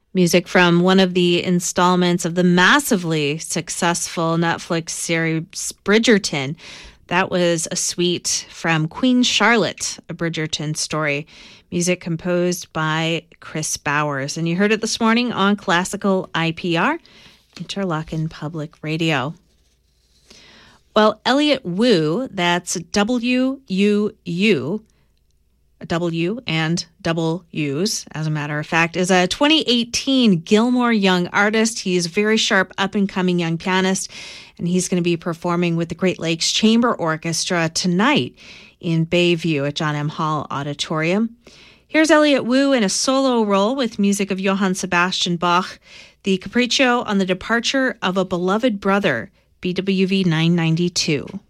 Music from one of the installments of the massively successful Netflix series Bridgerton. That was a suite from Queen Charlotte, a Bridgerton story. Music composed by Chris Bowers. And you heard it this morning on Classical IPR, Interlochen Public Radio. Well, Elliott Wu, that's W-U-U, W and double U's, as a matter of fact, is a 2018 Gilmore Young artist. He's a very sharp, up-and-coming young pianist, and he's going to be performing with the Great Lakes Chamber Orchestra tonight in Bayview at John M. Hall Auditorium. Here's Elliott Wu in a solo role with music of Johann Sebastian Bach, the Capriccio on the Departure of a Beloved Brother, BWV 992.